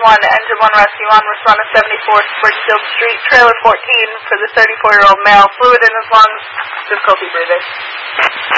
engine 1 rescue on Responda 74 Springfield Street, trailer 14 for the 34-year-old male, fluid in his lungs, difficulty breathing.